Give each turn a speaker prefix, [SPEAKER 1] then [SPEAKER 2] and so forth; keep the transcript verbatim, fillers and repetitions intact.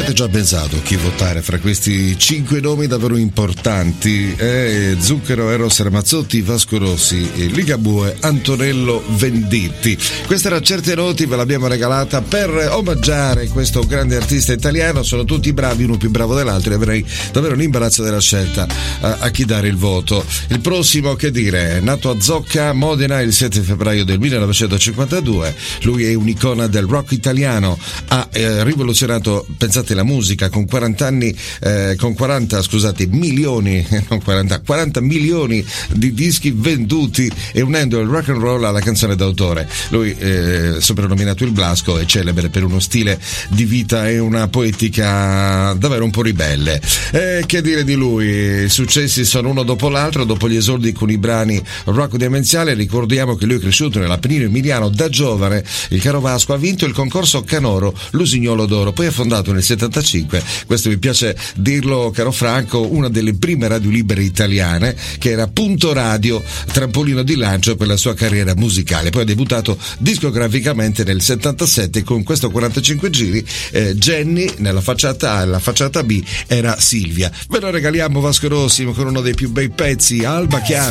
[SPEAKER 1] Avete già pensato chi votare fra questi cinque nomi davvero importanti? Eh, Zucchero, Eros Ramazzotti, Vasco Rossi, Ligabue, Antonello Venditti. Questa era Certe Noti, ve l'abbiamo regalata per omaggiare questo grande artista italiano. Sono tutti bravi, uno più bravo dell'altro, e avrei davvero l'imbarazzo della scelta a, a chi dare il voto. Il prossimo, che dire, nato a Zocca, Modena, il sette febbraio del millenovecentocinquantadue. Lui è un'icona del rock italiano, ha eh, rivoluzionato, pensate, la musica con quaranta anni, eh, con quaranta, scusate, milioni, non quaranta, quaranta milioni di dischi venduti, e unendo il rock and roll alla canzone d'autore. Lui, eh, soprannominato il Blasco, è celebre per uno stile di vita e una poetica davvero un po' ribelle. Eh, che dire di lui? I successi sono uno dopo l'altro. Dopo gli esordi con i brani rock demenziale, ricordiamo che lui è cresciuto nell'Appennino emiliano da giovane. Il caro Vasco ha vinto il concorso Canoro Lusignolo d'Oro, poi ha fondato nel settantacinque, questo mi piace dirlo caro Franco, una delle prime radio libere italiane, che era Punto Radio, trampolino di lancio per la sua carriera musicale. Poi ha debuttato discograficamente nel settantasette con questo quarantacinque giri, eh, Jenny nella facciata A e la facciata B era Silvia. Ve lo regaliamo Vasco Rossi con uno dei più bei pezzi, Alba Chiara.